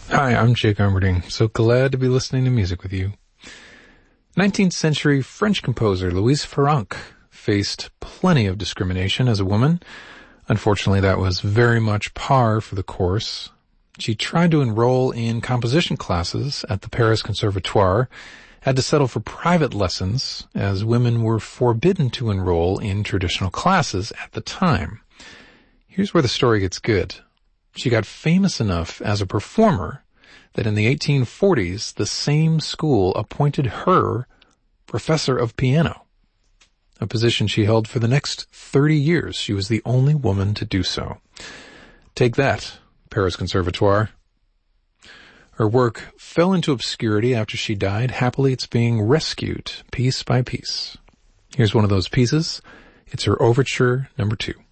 Hi, I'm Jake Armerding. So glad to be listening to music with you. 19th century French composer Louise Farrenc faced plenty of discrimination as a woman. Unfortunately, that was very much par for the course. She tried to enroll in composition classes at the Paris Conservatoire, had to settle for private lessons as women were forbidden to enroll in traditional classes at the time. Here's where the story gets good. She got famous enough as a performer that in the 1840s, the same school appointed her professor of piano, a position she held for the next 30 years. She was the only woman to do so. Take that, Paris Conservatoire. Her work fell into obscurity after she died. Happily, it's being rescued piece by piece. Here's one of those pieces. It's her Overture No. 2.